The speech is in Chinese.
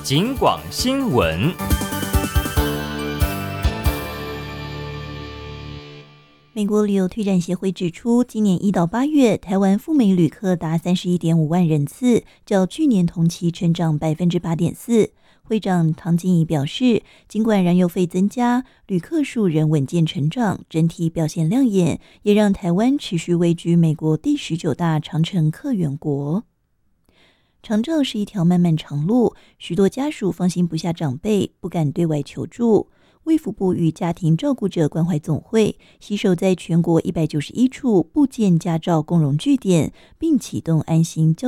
警广新闻。 美国旅游推展协会指出，今年1到8月，台湾赴美旅客达31.5万人次，较去年同期成长 8.4%。会长唐金怡表示，尽管燃油费增加，旅客数仍稳健成长，整体表现亮眼，也让台湾持续位居美国第19大长程客源国。长照是一条漫漫长路，许多家属放心不下长辈，不敢对外求助。卫福部与家庭照顾者关怀总会携手在全国191处布建家照共融据点，并启动安心